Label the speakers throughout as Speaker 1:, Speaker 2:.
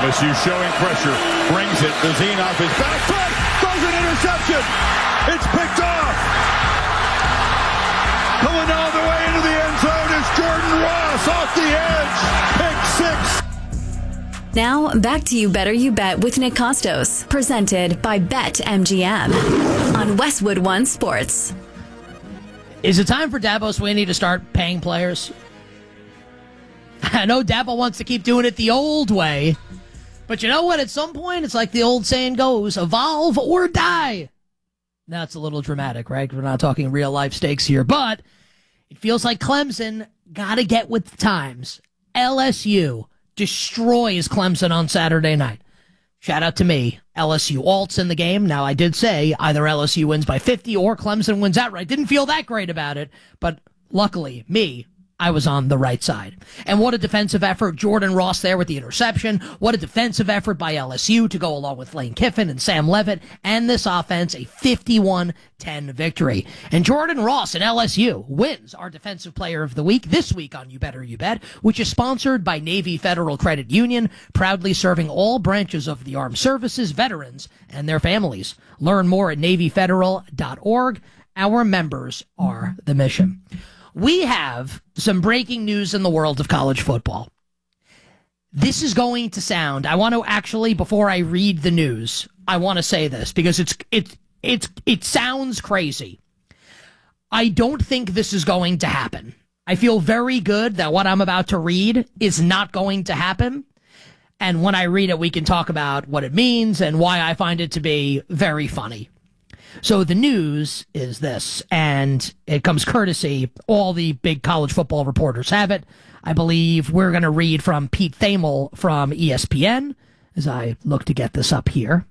Speaker 1: LSU showing pressure, brings it. Bazine off his back foot, throws an interception. It's picked off. Coming all the way into the end zone is Jordan Ross off the edge. Pick six.
Speaker 2: Now, back to You Better You Bet with Nick Costos, presented by BetMGM on Westwood One Sports.
Speaker 3: Is it time for Dabo Swinney to start paying players? I know Dabo wants to keep doing it the old way, but you know what? At some point, it's like the old saying goes, evolve or die. That's a little dramatic, right? We're not talking real-life stakes here, but it feels like Clemson got to get with the times. LSU destroys Clemson on Saturday night. Shout out to me. LSU alts in the game. Now, I did say either LSU wins by 50 or Clemson wins outright. Didn't feel that great about it, but luckily, I was on the right side. And what a defensive effort. Jordan Ross there with the interception. What a defensive effort by LSU to go along with Lane Kiffin and Sam Levitt and this offense, a 51-10 victory. And Jordan Ross and LSU wins our Defensive Player of the Week this week on You Better You Bet, which is sponsored by Navy Federal Credit Union, proudly serving all branches of the armed services, veterans, and their families. Learn more at NavyFederal.org. Our members are the mission. We have some breaking news in the world of college football. This is going to sound, I want to actually, before I read the news, I want to say this because it sounds crazy. I don't think this is going to happen. I feel very good that what I'm about to read is not going to happen. And when I read it, we can talk about what it means and why I find it to be very funny. So the news is this, and it comes courtesy, all the big college football reporters have it. I believe we're going to read from Pete Thamel from ESPN as I look to get this up here.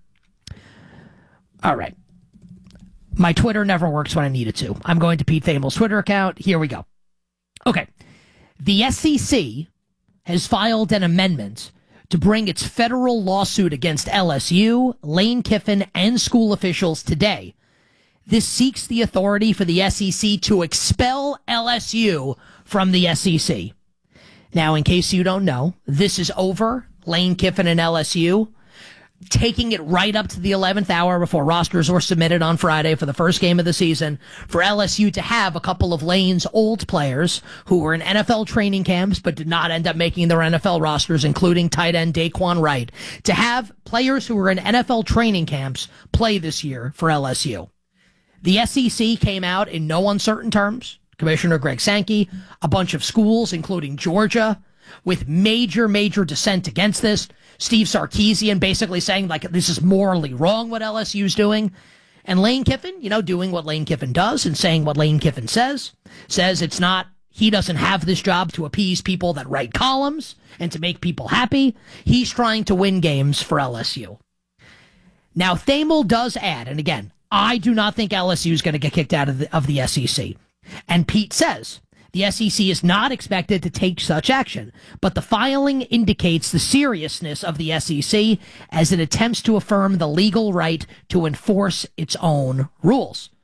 Speaker 3: All right. My Twitter never works when I need it to. I'm going to Pete Thamel's Twitter account. Here we go. Okay. The SEC has filed an amendment to bring its federal lawsuit against LSU, Lane Kiffin, and school officials today. This seeks the authority for the SEC to expel LSU from the SEC. Now, in case you don't know, this is over. Lane Kiffin and LSU taking it right up to the 11th hour before rosters were submitted on Friday for the first game of the season for LSU to have a couple of Lane's old players who were in NFL training camps but did not end up making their NFL rosters, including tight end Daquan Wright, to have players who were in NFL training camps play this year for LSU. The SEC came out in no uncertain terms. Commissioner Greg Sankey, a bunch of schools, including Georgia, with major dissent against this. Steve Sarkisian basically saying, like, this is morally wrong what LSU's doing. And Lane Kiffin, doing what Lane Kiffin does and saying what Lane Kiffin says it's not, he doesn't have this job to appease people that write columns and to make people happy. He's trying to win games for LSU. Now, Thamel does add, and again, I do not think LSU is going to get kicked out of the SEC. And Pete says, the SEC is not expected to take such action, but the filing indicates the seriousness of the SEC as it attempts to affirm the legal right to enforce its own rules.